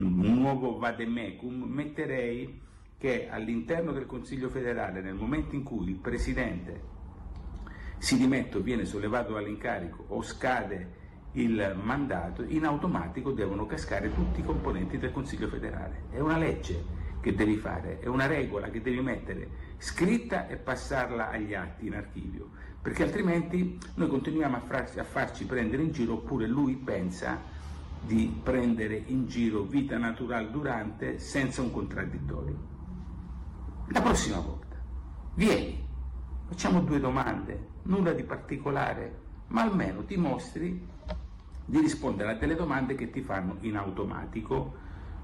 un nuovo vademecum, metterei che all'interno del Consiglio federale, nel momento in cui il Presidente si dimette o viene sollevato dall'incarico o scade il mandato, in automatico devono cascare tutti i componenti del Consiglio federale. È una legge che devi fare, è una regola che devi mettere scritta e passarla agli atti in archivio, perché altrimenti noi continuiamo a farci prendere in giro, oppure lui pensa di prendere in giro vita naturale durante senza un contraddittorio. La prossima volta vieni, facciamo 2 domande, nulla di particolare, ma almeno ti mostri di rispondere a delle domande che ti fanno in automatico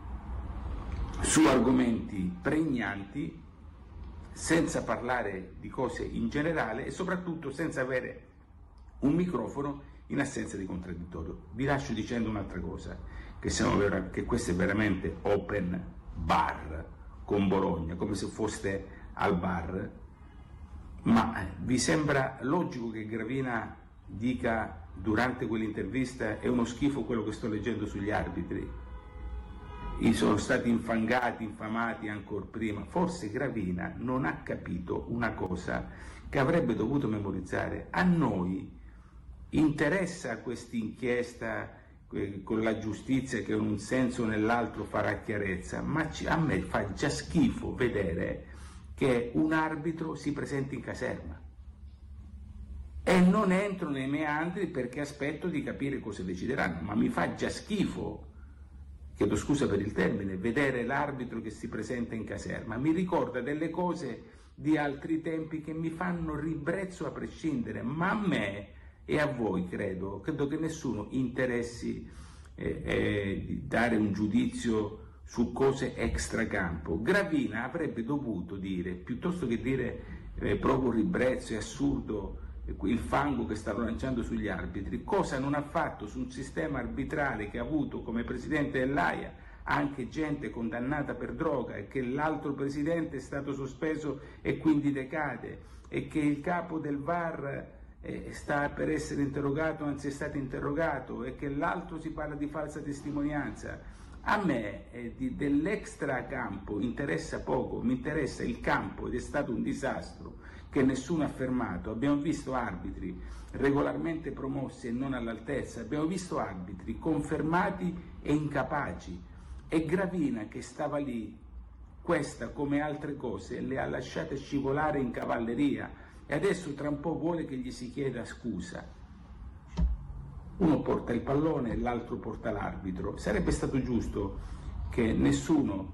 su argomenti pregnanti, senza parlare di cose in generale e soprattutto senza avere un microfono in assenza di contraddittorio. Vi lascio dicendo un'altra cosa, che questo è veramente open bar con Bologna, come se foste al bar, ma vi sembra logico che Gravina dica durante quell'intervista è uno schifo quello che sto leggendo sugli arbitri? Sono stati infangati, infamati ancora prima. Forse Gravina non ha capito una cosa che avrebbe dovuto memorizzare. A noi interessa questa inchiesta con la giustizia che in un senso o nell'altro farà chiarezza, ma a me fa già schifo vedere che un arbitro si presenti in caserma. E non entro nei meandri perché aspetto di capire cosa decideranno, ma mi fa già schifo, chiedo scusa per il termine, vedere l'arbitro che si presenta in caserma. Mi ricorda delle cose di altri tempi che mi fanno ribrezzo a prescindere, ma a me e a voi credo che nessuno interessi di dare un giudizio su cose extracampo. Gravina avrebbe dovuto dire, piuttosto che dire provo ribrezzo, è assurdo il fango che stanno lanciando sugli arbitri, cosa non ha fatto su un sistema arbitrale che ha avuto come presidente dell'AIA anche gente condannata per droga, e che l'altro presidente è stato sospeso e quindi decade, e che il capo del VAR sta per essere interrogato, anzi è stato interrogato, e che l'altro si parla di falsa testimonianza. A me dell'extracampo interessa poco, mi interessa il campo, ed è stato un disastro che nessuno ha fermato. Abbiamo visto arbitri regolarmente promossi e non all'altezza, abbiamo visto arbitri confermati e incapaci, e Gravina che stava lì, questa come altre cose le ha lasciate scivolare in cavalleria, e adesso tra un po' vuole che gli si chieda scusa. Uno porta il pallone e l'altro porta l'arbitro. Sarebbe stato giusto che nessuno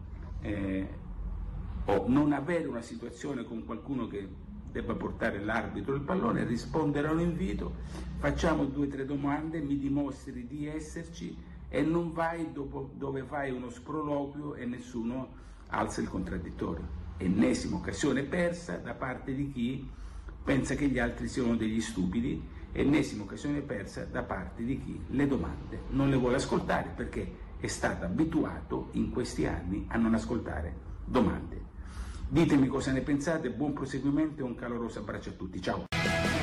o non avere una situazione con qualcuno che debba portare l'arbitro il pallone, rispondere a un invito, facciamo 2 o 3 domande, mi dimostri di esserci, e non vai dove fai uno sproloquio e nessuno alza il contraddittorio. Ennesima occasione persa da parte di chi pensa che gli altri siano degli stupidi, ennesima occasione persa da parte di chi le domande non le vuole ascoltare, perché è stato abituato in questi anni a non ascoltare domande. Ditemi cosa ne pensate, buon proseguimento e un caloroso abbraccio a tutti, ciao!